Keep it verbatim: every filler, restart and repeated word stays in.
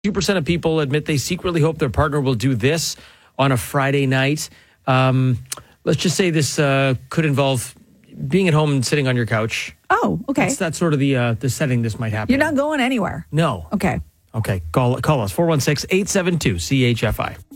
two percent of people admit they secretly hope their partner will do this on a Friday night. Um, let's just say this uh, could involve being at home and sitting on your couch. Oh, okay. That's, that's sort of the uh, the setting this might happen. You're not going anywhere. No. Okay. Okay. Call, call us, four one six, eight seven two, C H F I.